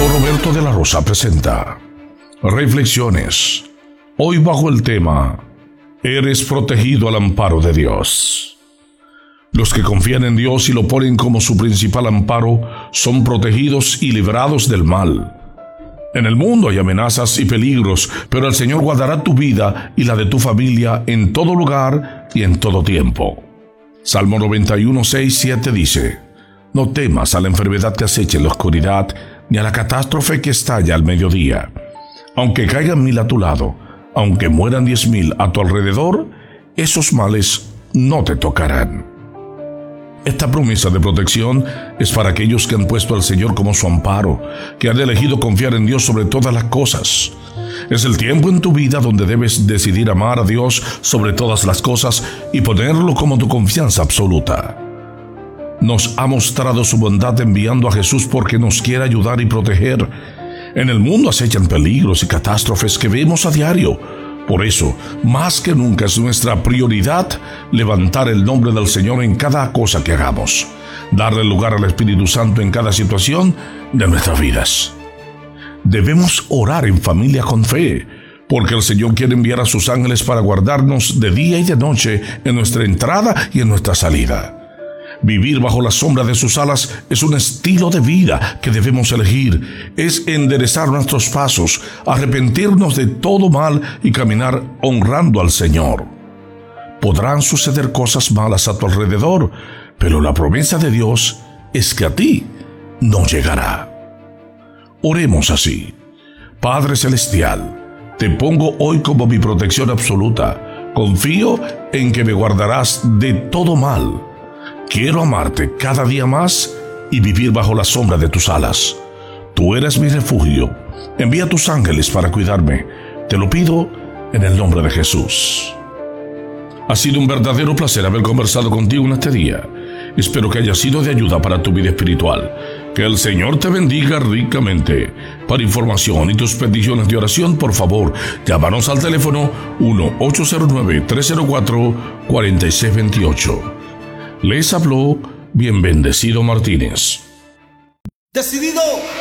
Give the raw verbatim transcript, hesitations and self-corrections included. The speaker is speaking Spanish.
Pastor Roberto de la Rosa presenta Reflexiones, hoy bajo el tema Eres protegido al amparo de Dios. Los que confían en Dios y lo ponen como su principal amparo son protegidos y librados del mal. En el mundo hay amenazas y peligros, pero el Señor guardará tu vida y la de tu familia en todo lugar y en todo tiempo. Salmo noventa y uno, seis, siete dice: No temas a la enfermedad que acecha en la oscuridad, ni a la catástrofe que estalla al mediodía. Aunque caigan mil a tu lado, aunque mueran diez mil a tu alrededor, esos males no te tocarán. Esta promesa de protección es para aquellos que han puesto al Señor como su amparo, que han elegido confiar en Dios sobre todas las cosas. Es el tiempo en tu vida donde debes decidir amar a Dios sobre todas las cosas y ponerlo como tu confianza absoluta. Nos ha mostrado su bondad enviando a Jesús porque nos quiere ayudar y proteger. En el mundo acechan peligros y catástrofes que vemos a diario. Por eso, más que nunca es nuestra prioridad levantar el nombre del Señor en cada cosa que hagamos, darle lugar al Espíritu Santo en cada situación de nuestras vidas. Debemos orar en familia con fe, porque el Señor quiere enviar a sus ángeles para guardarnos de día y de noche en nuestra entrada y en nuestra salida. Vivir bajo la sombra de sus alas es un estilo de vida que debemos elegir. Es enderezar nuestros pasos, arrepentirnos de todo mal y caminar honrando al Señor. Podrán suceder cosas malas a tu alrededor, pero la promesa de Dios es que a ti no llegará. Oremos así: Padre Celestial, te pongo hoy como mi protección absoluta. Confío en que me guardarás de todo mal. Quiero amarte cada día más y vivir bajo la sombra de tus alas. Tú eres mi refugio. Envía tus ángeles para cuidarme. Te lo pido en el nombre de Jesús. Ha sido un verdadero placer haber conversado contigo en este día. Espero que haya sido de ayuda para tu vida espiritual. Que el Señor te bendiga ricamente. Para información y tus peticiones de oración, por favor, llámanos al teléfono uno ocho cero nueve, tres cero cuatro, cuatro seis dos ocho. Les habló Bien Bendecido Martínez. Decidido